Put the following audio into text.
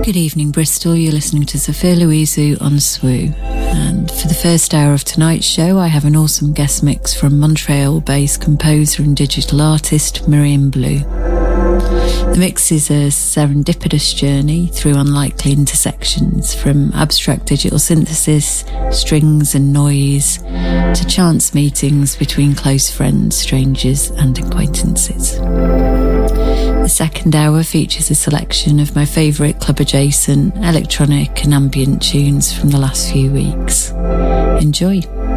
Good evening, Bristol. You're listening to Sophia Louisu on SWU. And for the first hour of tonight's show, I have an awesome guest mix from Montreal-based composer and digital artist Miriam Blue. The mix is a serendipitous journey through unlikely intersections, from abstract digital synthesis, strings and noise, to chance meetings between close friends, strangers and acquaintances. The second hour features a selection of my favourite club-adjacent, electronic and ambient tunes from the last few weeks. Enjoy!